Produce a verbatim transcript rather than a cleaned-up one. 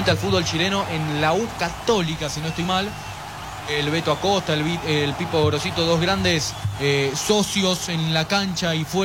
vuelta al fútbol chileno en la U Católica, si no estoy mal. El Beto Acosta, el, el Pipo Gorosito, dos grandes eh, socios en la cancha y fuera.